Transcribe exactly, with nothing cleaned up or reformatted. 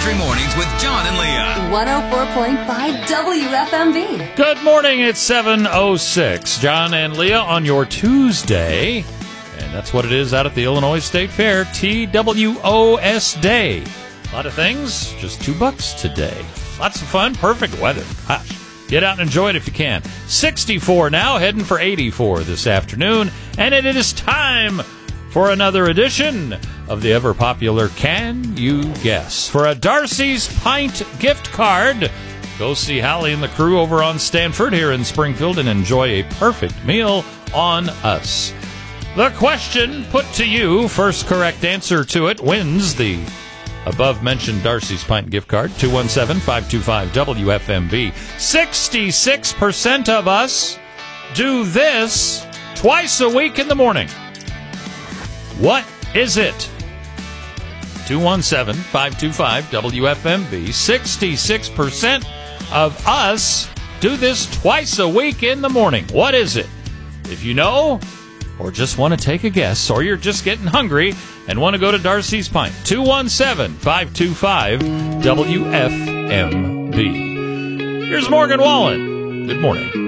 Country Mornings with John and Leah. one oh four point five W F M B. Good morning, it's seven oh six. John and Leah on your Tuesday. And that's what it is out at the Illinois State Fair, T W O S Day. A lot of things, just two bucks today. Lots of fun, perfect weather. Gosh, get out and enjoy it if you can. sixty-four now, heading for eighty-four this afternoon. And it is time for another edition of the ever-popular Can You Guess? For a Darcy's Pint gift card, go see Hallie and the crew over on Stanford here in Springfield and enjoy a perfect meal on us. The question put to you, first correct answer to it, wins the above-mentioned Darcy's Pint gift card, two one seven, five two five, W F M B. sixty-six percent of us do this twice a week in the morning. What is it? two one seven, five two five, W F M B. sixty-six percent of us do this twice a week in the morning. What is it? If you know, or just want to take a guess, or you're just getting hungry and want to go to Darcy's Pint, two one seven, five two five, W F M B. Here's Morgan Wallen. Good morning.